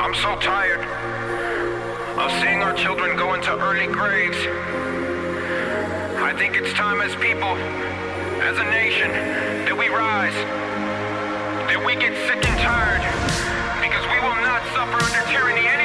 I'm so tired of seeing our children go into early graves. I think it's time as people, as a nation, that we rise, that we get sick and tired, because we will not suffer under tyranny